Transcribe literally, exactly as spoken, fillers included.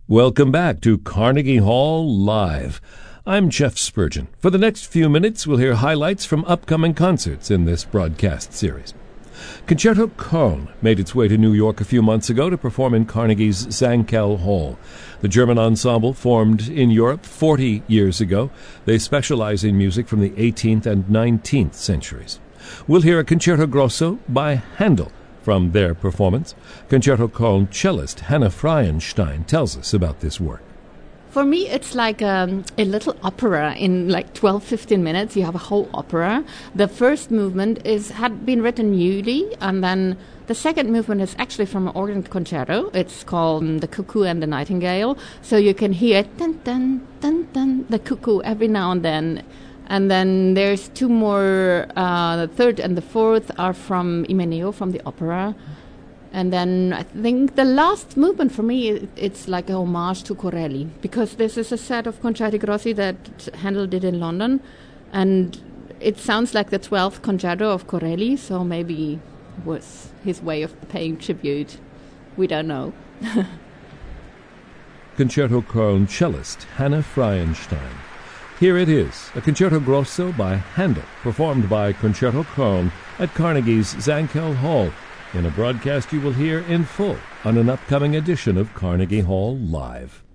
Welcome back to Carnegie Hall Live. I'm Jeff Spurgeon. For the next few minutes, we'll hear highlights from upcoming concerts in this broadcast series. Concerto Köln made its way to New York a few months ago to perform in Carnegie's Zankel Hall. The German ensemble formed in Europe forty years ago. They specialize in music from the eighteenth and nineteenth centuries. We'll hear a Concerto Grosso by Handel from their performance. Concerto Köln cellist Hanne Freienstein tells us about this work. For me, it's like um, a little opera. In like twelve, fifteen minutes, you have a whole opera. The first movement is had been written newly, and then the second movement is actually from an organ concerto. It's called um, The Cuckoo and the Nightingale. So you can hear dun, dun, dun, dun, the cuckoo every now and then. And then there's two more, uh, the third and the fourth are from Imeneo, from the opera. And then I think the last movement for me, it, it's like a homage to Corelli, because this is a set of Concerti Grossi that Handel did in London, and it sounds like the twelfth concerto of Corelli, so maybe it was his way of paying tribute. We don't know. Concerto Köln cellist Hanne Freienstein. Here it is, a Concerto Grosso by Handel, performed by Concerto Köln at Carnegie's Zankel Hall, in a broadcast you will hear in full on an upcoming edition of Carnegie Hall Live.